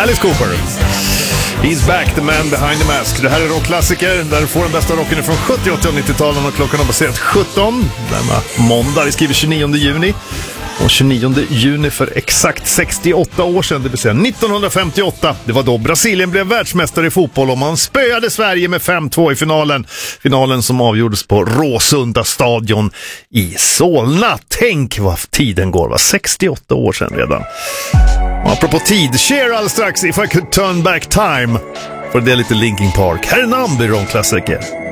Alice Cooper. He's back, the man behind the mask. Det här är rockklassiker där du får den bästa rocken från 70, 80 och 90-talen och klockan har passerat 17. Denna måndag, vi skriver 29 juni. Och 29 juni för exakt 68 år sedan, det vill säga 1958. Det var då Brasilien blev världsmästare i fotboll och man spöade Sverige med 5-2 i finalen. Finalen som avgjordes på Råsunda stadion i Solna. Tänk vad tiden går, var 68 år sedan redan. Och apropå tid, Cher alldeles strax, If I Could Turn Back Time. För det är lite Linkin Park. Här är Number, rockklassiker.